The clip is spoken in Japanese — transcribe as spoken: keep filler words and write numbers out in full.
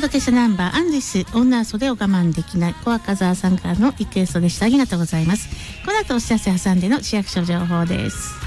届けしたナンバーアンリス女は袖を我慢できない小赤澤さんからのリクエストでした。ありがとうございます。この後お知らせ挟んでの市役所情報です。